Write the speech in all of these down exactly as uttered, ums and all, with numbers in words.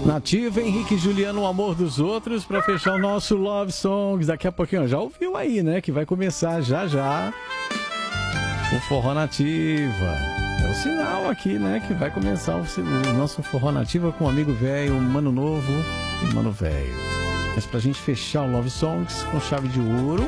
Nativa, Henrique e Juliano, o amor dos outros, para fechar o nosso Love Songs. Daqui a pouquinho, já ouviu aí, né? Que vai começar já já o Forró Nativa. É o sinal aqui, né? Que vai começar o, o nosso Forró Nativa com o amigo velho, Mano Novo e Mano Velho. Mas pra gente fechar o Love Songs com chave de ouro,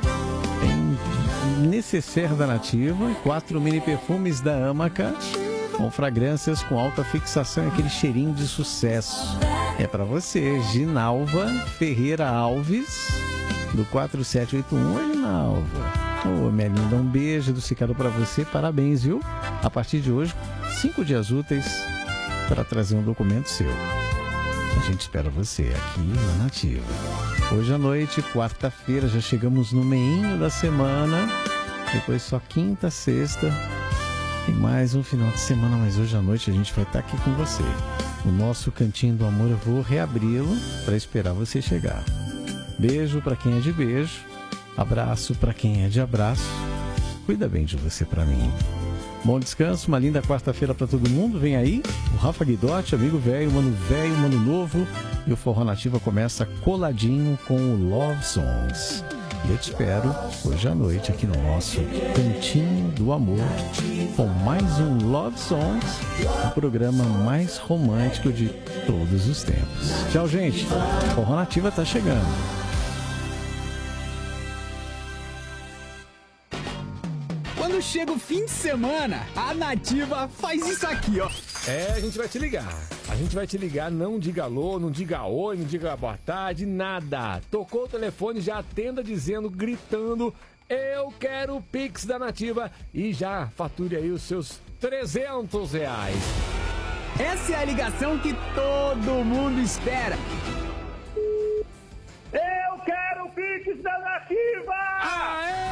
tem necessaire da Nativa e quatro mini perfumes da Amaca, com fragrâncias com alta fixação e aquele cheirinho de sucesso. É pra você, Ginalva Ferreira Alves, do quatro sete oito um. Oi, Ginalva. Ô, minha linda, um beijo do Cicado pra você, parabéns, viu? A partir de hoje, cinco dias úteis para trazer um documento seu. A gente espera você aqui na Nativa. Hoje à noite, quarta-feira, já chegamos no meinho da semana, depois só quinta, sexta e mais um final de semana, mas hoje à noite a gente vai estar aqui com você. O nosso Cantinho do Amor, eu vou reabri-lo para esperar você chegar. Beijo para quem é de beijo, abraço para quem é de abraço. Cuida bem de você para mim. Bom descanso, uma linda quarta-feira para todo mundo. Vem aí o Rafa Guidotti, amigo velho, mano velho, mano novo. E o Forró Nativa começa coladinho com o Love Songs. E eu te espero hoje à noite aqui no nosso Cantinho do Amor, com mais um Love Songs, o programa mais romântico de todos os tempos. Tchau, gente. O Forró Nativa tá chegando. Quando chega o fim de semana, a Nativa faz isso aqui, ó. É, a gente vai te ligar. A gente vai te ligar, não diga alô, não diga oi, não diga boa tarde, nada. Tocou o telefone, já atenda dizendo, gritando, eu quero o Pix da Nativa e já fature aí os seus trezentos reais. Essa é a ligação que todo mundo espera. Eu quero o Pix da Nativa! Aê!